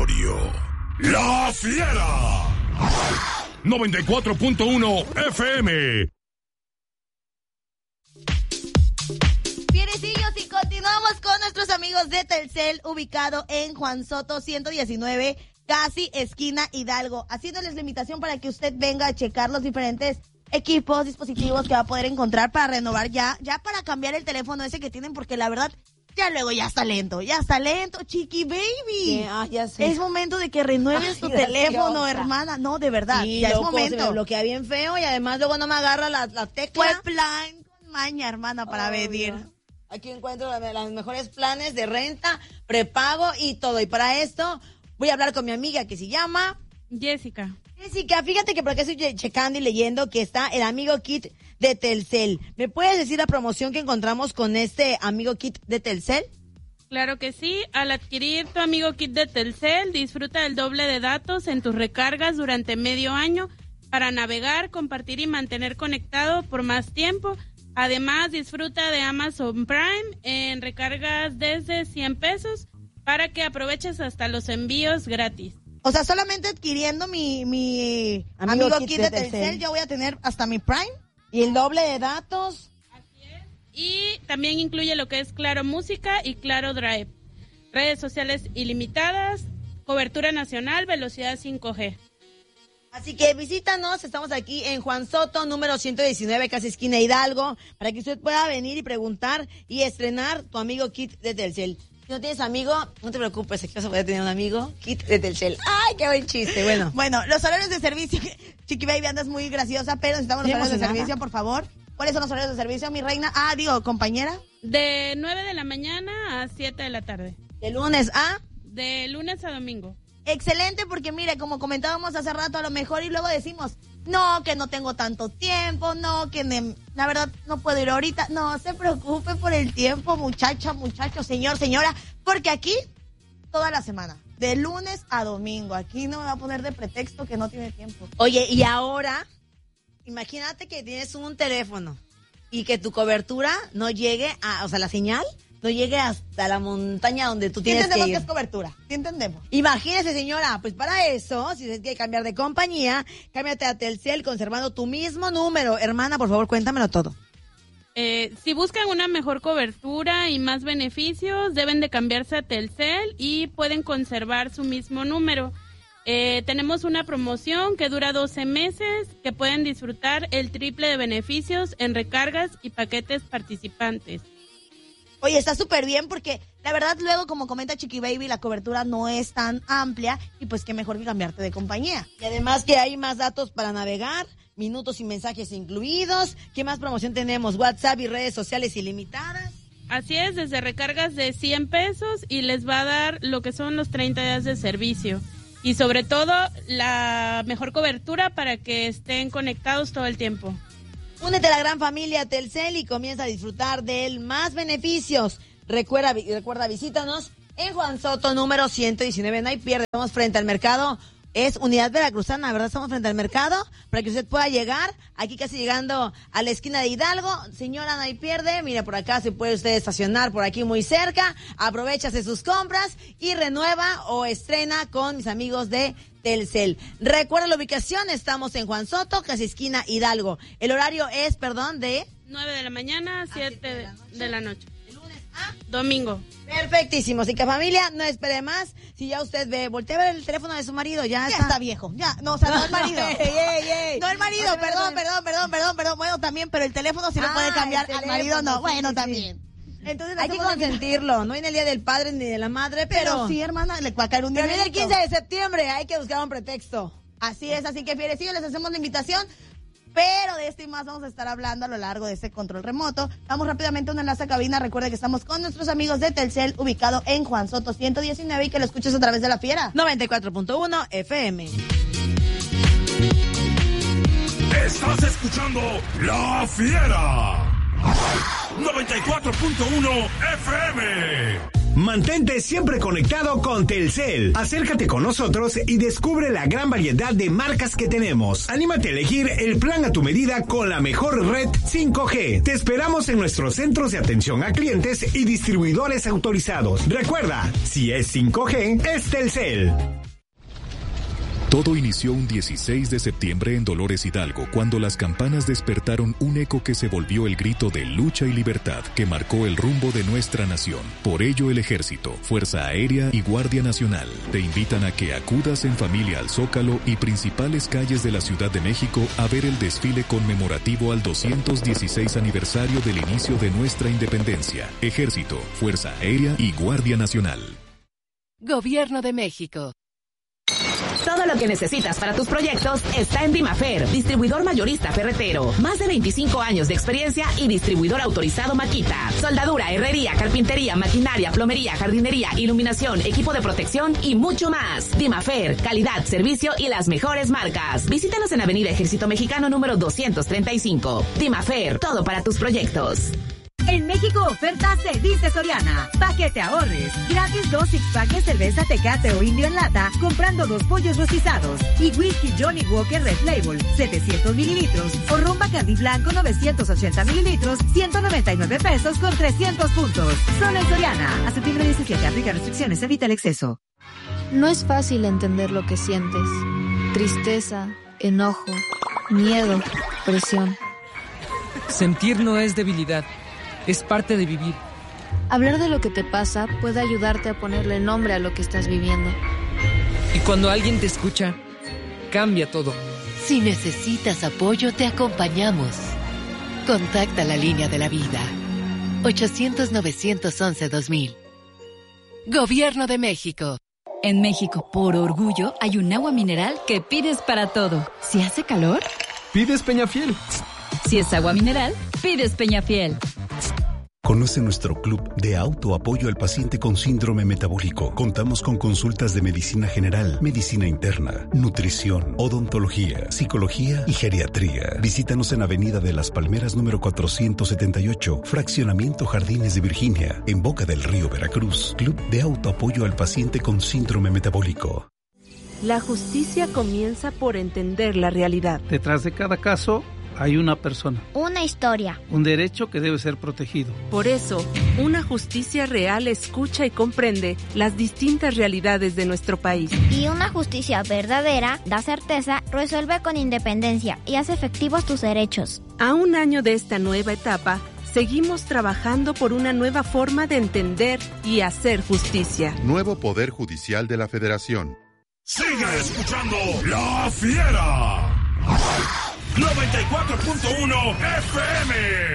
auditorio. La Fiera. 94.1 FM. Fierecillos, y continuamos con nuestros amigos de Telcel, ubicado en Juan Soto 119, casi esquina Hidalgo, haciéndoles la invitación para que usted venga a checar los diferentes equipos, dispositivos que va a poder encontrar para renovar ya para cambiar el teléfono ese que tienen, porque la verdad, ya luego ya está lento, Chiqui Baby. Ya sé. Es momento de que renueves tu teléfono, hermana. No, de verdad, Sí, ya loco, es momento. se me bloquea bien feo y además luego no me agarra la tecla. Fue plan con maña, hermana, para venir. No. Aquí encuentro los mejores planes de renta, prepago y todo. Y para esto voy a hablar con mi amiga que se llama Jessica, fíjate que por acá estoy checando y leyendo que está el Amigo Kit de Telcel. ¿Me puedes decir la promoción que encontramos con este Amigo Kit de Telcel? claro que sí. Al adquirir tu Amigo Kit de Telcel, disfruta del doble de datos en tus recargas durante medio año para navegar, compartir y mantener conectado por más tiempo. Además, disfruta de Amazon Prime en recargas desde 100 pesos para que aproveches hasta los envíos gratis. O sea, solamente adquiriendo mi Amigo Kit de Telcel, yo voy a tener hasta mi Prime. Y el doble de datos. Así es. Y también incluye lo que es Claro Música y Claro Drive. Redes sociales ilimitadas, cobertura nacional, velocidad 5G. Así que visítanos, estamos aquí en Juan Soto, número 119, casi esquina Hidalgo, para que usted pueda venir y preguntar y estrenar tu Amigo Kit de Telcel. Si no tienes amigo, no te preocupes, aquí vas a poder tener un Amigo Kit de Telcel. ¡Ay, qué buen chiste! Bueno, los horarios de servicio, Chiqui Baby, andas muy graciosa, pero necesitamos los horarios de servicio, por favor. ¿Cuáles son los horarios de servicio, mi reina? Compañera. De 9 de la mañana a 7 de la tarde. De lunes a... De lunes a domingo. Excelente, porque mire, como comentábamos hace rato, a lo mejor y luego decimos, no, que no tengo tanto tiempo, no, que la verdad no puedo ir ahorita. No se preocupe por el tiempo, muchacho, señor, señora, porque aquí toda la semana, de lunes a domingo, aquí no me va a poner de pretexto que no tiene tiempo. Oye, y ahora, imagínate que tienes un teléfono y que tu cobertura no llegue la señal no llegue hasta la montaña donde tú tienes que ir. Entendemos que es cobertura, ¿sí entendemos? Imagínese, señora, pues para eso, si usted quiere cambiar de compañía, cámbiate a Telcel conservando tu mismo número. Hermana, por favor, cuéntamelo todo. Si buscan una mejor cobertura y más beneficios, deben de cambiarse a Telcel y pueden conservar su mismo número. Tenemos una promoción que dura 12 meses, que pueden disfrutar el triple de beneficios en recargas y paquetes participantes. Oye, está súper bien porque la verdad luego, como comenta Chiqui Baby, la cobertura no es tan amplia y pues qué mejor que cambiarte de compañía. Y además que hay más datos para navegar, minutos y mensajes incluidos. ¿Qué más promoción tenemos? WhatsApp y redes sociales ilimitadas. Así es, desde recargas de 100 pesos y les va a dar lo que son los 30 días de servicio. Y sobre todo, la mejor cobertura para que estén conectados todo el tiempo. Únete a la gran familia Telcel y comienza a disfrutar de más beneficios. Recuerda, visítanos en Juan Soto, número 119. No hay pierde, estamos frente al mercado. Es Unidad Veracruzana, ¿verdad? Estamos frente al mercado para que usted pueda llegar. Aquí casi llegando a la esquina de Hidalgo. Señora, no hay pierde. Mira, por acá se puede usted estacionar por aquí muy cerca. Aprovéchase sus compras y renueva o estrena con mis amigos de Telcel. Recuerda la ubicación, estamos en Juan Soto, casi esquina Hidalgo. El horario es, de 9 de la mañana a 7 de la noche. ¿De lunes a domingo? Perfectísimo. Así que familia, no espere más. Si ya usted ve, voltea a ver el teléfono de su marido, ya está viejo. Ya, no, o sea, no el marido. No el marido, perdón. Bueno, también, pero el teléfono sí lo puede cambiar. Al marido no. Bueno, también. Entonces, hay que consentirlo, no en el día del padre ni de la madre, pero sí, hermana, le va a caer un pero dinerito. el 15 de septiembre hay que buscar un pretexto. Así es, así que fierecillos, les hacemos la invitación, pero de esto y más vamos a estar hablando a lo largo de este control remoto. Vamos rápidamente a un enlace a cabina. Recuerda que estamos con nuestros amigos de Telcel, ubicado en Juan Soto 119, y que lo escuches a través de La Fiera 94.1 FM. Estás escuchando La Fiera 94.1 FM. Mantente siempre conectado con Telcel. Acércate con nosotros y descubre la gran variedad de marcas que tenemos. Anímate a elegir el plan a tu medida con la mejor red 5G. Te esperamos en nuestros centros de atención a clientes y distribuidores autorizados. Recuerda, si es 5G, es Telcel. Todo inició un 16 de septiembre en Dolores Hidalgo, cuando las campanas despertaron un eco que se volvió el grito de lucha y libertad que marcó el rumbo de nuestra nación. Por ello, el Ejército, Fuerza Aérea y Guardia Nacional te invitan a que acudas en familia al Zócalo y principales calles de la Ciudad de México a ver el desfile conmemorativo al 216 aniversario del inicio de nuestra independencia. Ejército, Fuerza Aérea y Guardia Nacional. Gobierno de México. Todo lo que necesitas para tus proyectos está en Dimafer, distribuidor mayorista ferretero. Más de 25 años de experiencia y distribuidor autorizado Makita. Soldadura, herrería, carpintería, maquinaria, plomería, jardinería, iluminación, equipo de protección y mucho más. Dimafer, calidad, servicio y las mejores marcas. Visítanos en Avenida Ejército Mexicano número 235. Dimafer, todo para tus proyectos. En México, ofertas de Dice Soriana. Pa' que te ahorres. Gratis 2 six-pack de cerveza Tecate o Indio en lata, comprando 2 pollos rostizados. Y whisky Johnny Walker Red Label, 700 mililitros. O ron Bacardí Blanco, 980 mililitros, 199 pesos con 300 puntos. Solo en Soriana. A septiembre 17, aplica restricciones, evita el exceso. No es fácil entender lo que sientes. Tristeza, enojo, miedo, presión. Sentir no es debilidad. Es parte de vivir. Hablar de lo que te pasa puede ayudarte a ponerle nombre a lo que estás viviendo. Y cuando alguien te escucha, cambia todo. Si necesitas apoyo, te acompañamos. Contacta la línea de la vida. 800-911-2000. Gobierno de México. En México, por orgullo, hay un agua mineral que pides para todo. Si hace calor, pides Peñafiel. Si es agua mineral, pides Peñafiel. Conoce nuestro club de autoapoyo al paciente con síndrome metabólico. Contamos con consultas de medicina general, medicina interna, nutrición, odontología, psicología y geriatría. Visítanos en Avenida de las Palmeras número 478, Fraccionamiento Jardines de Virginia, en Boca del Río, Veracruz. Club de autoapoyo al paciente con síndrome metabólico. La justicia comienza por entender la realidad. Detrás de cada caso hay una persona. Una historia. Un derecho que debe ser protegido. Por eso, una justicia real escucha y comprende las distintas realidades de nuestro país. Y una justicia verdadera da certeza, resuelve con independencia y hace efectivos tus derechos. A un año de esta nueva etapa, seguimos trabajando por una nueva forma de entender y hacer justicia. Nuevo Poder Judicial de la Federación. Sigue escuchando La Fiera. 94.1 FM.